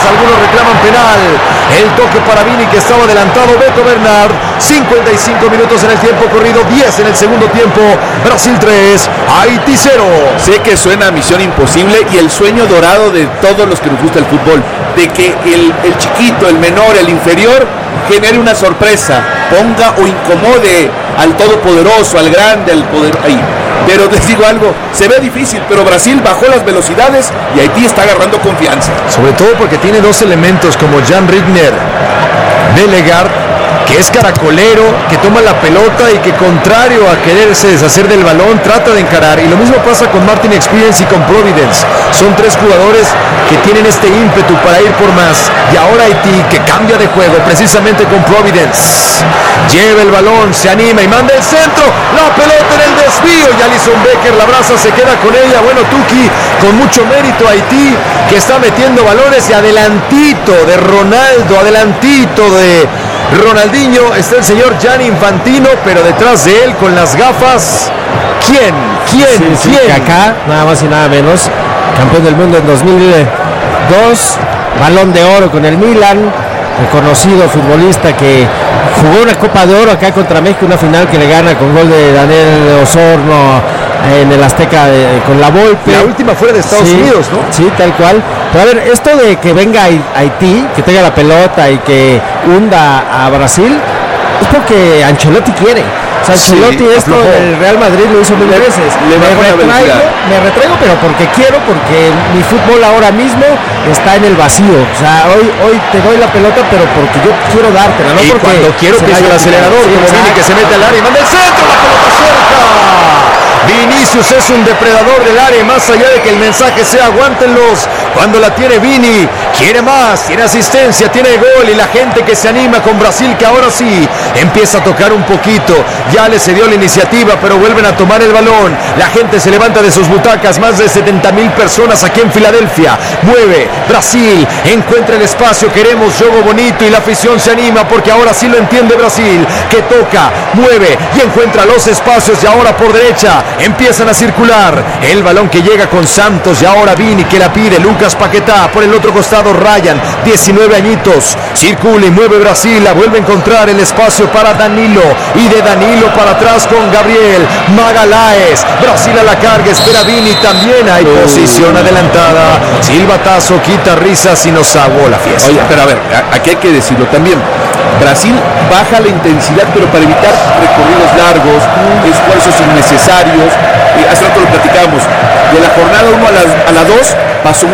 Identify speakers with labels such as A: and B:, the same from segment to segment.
A: algunos reclaman penal. El toque para Vini, que estaba adelantado. Beto Bernard, 55 minutos en el tiempo corrido, 10 en el segundo tiempo. Brasil 3, Haití 0.
B: Sé que suena a misión imposible y el sueño dorado de todos los que nos gusta el fútbol, de que el chiquito, el menor, el inferior genere una sorpresa, ponga o incomode al todopoderoso, al grande, al poder ahí. Pero les digo algo, se ve difícil, pero Brasil bajó las velocidades y Haití está agarrando confianza.
A: Sobre todo porque tiene dos elementos como Jan Rigner, Delegard, que es caracolero, que toma la pelota y que, contrario a quererse deshacer del balón, trata de encarar. Y lo mismo pasa con Martin Experience y con Providence. Son tres jugadores que tienen este ímpetu para ir por más. Y ahora Haití, que cambia de juego precisamente con Providence. Lleva el balón, se anima y manda el centro. La pelota en el desvío y Alison Becker la abraza, se queda con ella. Bueno, Tuki, con mucho mérito Haití, que está metiendo balones, y adelantito de Ronaldo, adelantito de Ronaldinho está el señor Gianni Infantino, pero detrás de él con las gafas, ¿quién?
C: Sí, Kaká, nada más y nada menos, campeón del mundo en 2002, Balón de Oro con el Milan, reconocido futbolista que jugó una Copa de Oro acá contra México, una final que le gana con gol de Daniel Osorno en el Azteca con la Volpe.
A: La última fuera de Estados Unidos, ¿no?
C: Sí, tal cual. Pero a ver, esto de que venga Haití, que tenga la pelota y que hunda a Brasil, es porque Ancelotti quiere. O sea, Ancelotti esto del Real Madrid lo hizo mil veces. Me retraigo, pero porque quiero, porque mi fútbol ahora mismo está en el vacío. O sea, hoy te doy la pelota, pero porque yo quiero dártela, no
A: y
C: porque
A: cuando quiero piso el acelerador, como Vini, que se mete al área y manda el centro, la pelota cerca. Vinicius es un depredador del área, más allá de que el mensaje sea aguántenlos. Cuando la tiene Vini, quiere más, tiene asistencia, tiene gol, y la gente que se anima con Brasil, que ahora sí empieza a tocar un poquito. Ya le cedió la iniciativa, pero vuelven a tomar el balón. La gente se levanta de sus butacas, más de 70,000 personas aquí en Filadelfia. Mueve Brasil, encuentra el espacio, queremos juego bonito, y la afición se anima porque ahora sí lo entiende Brasil, que toca, mueve y encuentra los espacios, y ahora por derecha empiezan a circular el balón que llega con Santos, y ahora Vini que la pide, Lucas Paquetá por el otro costado, Ryan, 19 añitos, circula y mueve Brasil, la vuelve a encontrar el espacio para Danilo, y de Danilo para atrás con Gabriel Magaláes. Brasil a la carga, espera Vini, también hay posición adelantada, silbatazo, quita risas y nos aguó la fiesta.
B: Oye, pero a ver, aquí hay que decirlo también. Brasil baja la intensidad, pero para evitar recorridos largos, esfuerzos innecesarios. Hace rato lo platicábamos, de la jornada 1 a la 2 pasó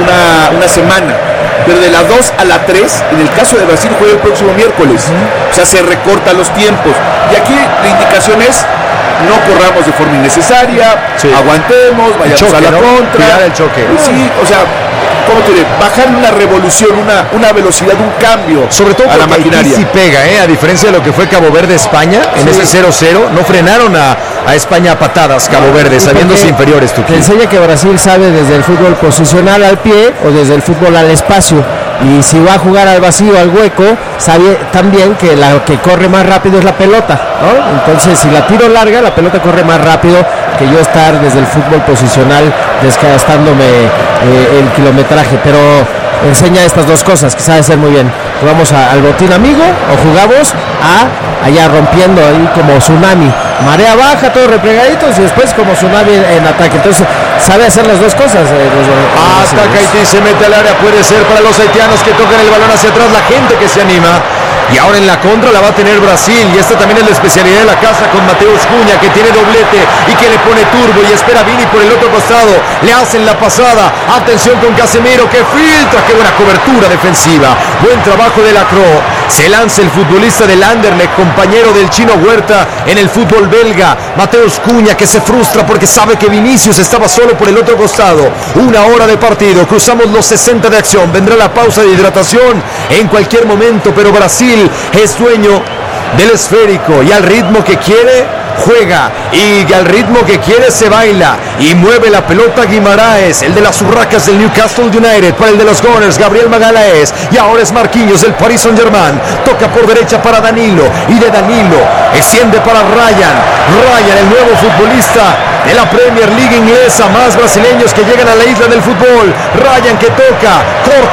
B: una semana, pero de la 2 a la 3, en el caso de Brasil, juega el próximo miércoles. O sea, se recortan los tiempos. Y aquí la indicación es: no corramos de forma innecesaria, aguantemos, vayamos a la contra.
A: Cuidar el choque.
B: Sí, o sea, ¿cómo te diré? Bajar una revolución, una velocidad, un cambio.
A: Sobre todo
B: a la maquinaria.
A: Haití sí pega, a diferencia de lo que fue Cabo Verde-España, en ese 0-0, no frenaron a España a patadas Cabo Verde, sabiéndose inferiores.
C: Te enseña que Brasil sabe desde el fútbol posicional al pie o desde el fútbol al espacio. Y si va a jugar al vacío, al hueco, sabe también que la que corre más rápido es la pelota, ¿no? Entonces, si la tiro larga, la pelota corre más rápido que yo estar desde el fútbol posicional desgastándome el kilometraje. Pero enseña estas dos cosas que sabe hacer muy bien. Jugamos al botín amigo o jugamos allá rompiendo ahí como tsunami, marea baja, todos replegaditos, y después como tsunami en ataque. Entonces sabe hacer las dos cosas.
A: Ataca Haití, se mete al área, puede ser para los haitianos que tocan el balón hacia atrás, la gente que se anima. Y ahora en la contra la va a tener Brasil, y esta también es la especialidad de la casa con Mateus Cunha, que tiene doblete y que le pone turbo, y espera Vini por el otro costado, le hacen la pasada, atención con Casemiro que filtra, qué buena cobertura defensiva, buen trabajo de Lacroix, se lanza el futbolista del Anderlecht, compañero del Chino Huerta en el fútbol belga, Mateus Cunha, que se frustra porque sabe que Vinicius estaba solo por el otro costado. 1 hora de partido, cruzamos los 60 de acción, vendrá la pausa de hidratación en cualquier momento, pero Brasil es dueño del esférico, y al ritmo que quiere juega, y al ritmo que quiere se baila, y mueve la pelota Guimaraes, el de las urracas del Newcastle United, para el de los Gunners, Gabriel Magaláes, y ahora es Marquinhos del Paris Saint-Germain, toca por derecha para Danilo, y de Danilo extiende para Ryan, el nuevo futbolista de la Premier League inglesa, más brasileños que llegan a la isla del fútbol. Ryan que toca, corta